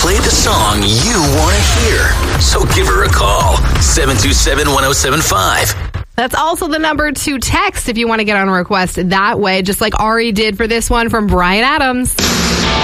play the song you want to hear. So give her a call, 727-1075. That's also the number to text if you want to get on a request that way, just like Ari did for this one from Bryan Adams.